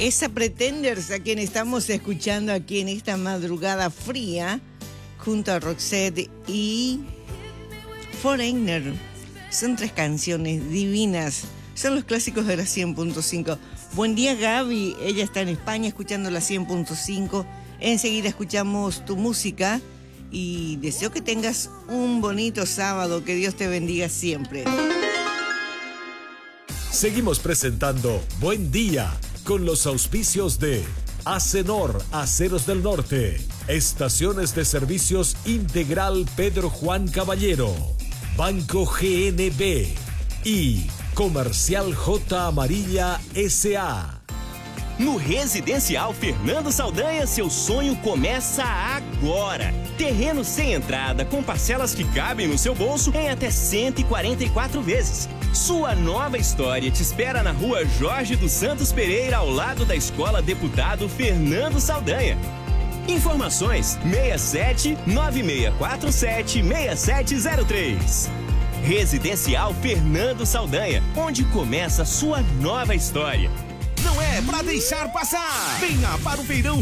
Esa Pretenders a quien estamos escuchando aquí en esta madrugada fría, junto a Roxette y Foreigner. Son 3 canciones divinas. Son los clásicos de la 100.5. Buen día, Gaby. Ella está en España escuchando la 100.5. Enseguida escuchamos tu música y deseo que tengas un bonito sábado. Que Dios te bendiga siempre. Seguimos presentando Buen Día con los auspicios de Acenor, Aceros del Norte, Estaciones de Servicios Integral Pedro Juan Caballero, Banco GNB y Comercial J Amarilla S.A. No Residencial Fernando Saldanha, seu sonho começa agora. Terreno sem entrada, com parcelas que cabem no seu bolso em até 144 vezes. Sua nova história te espera na Rua Jorge dos Santos Pereira, ao lado da Escola Deputado Fernando Saldanha. Informações 67 9647 6703. Residencial Fernando Saldanha, onde começa a sua nova história. Não é pra deixar passar. Venha para o Feirão